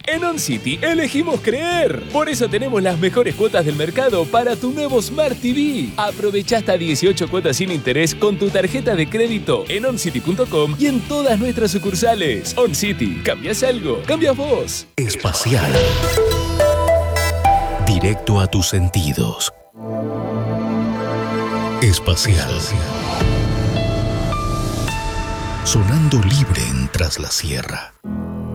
En OnCity elegimos creer. Por eso tenemos las mejores cuotas del mercado para tu nuevo Smart TV. Aprovecha hasta 18 cuotas sin interés con tu tarjeta de crédito en oncity.com y en todas nuestras sucursales. OnCity, ¿cambias algo? ¿Cambias vos? Espacial. Directo a tus sentidos. Espacial. Sonando libre en Tras la Sierra.